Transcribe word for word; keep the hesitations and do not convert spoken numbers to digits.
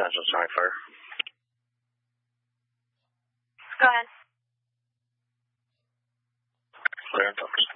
Angeles County Fire. Go ahead. Clear and focus.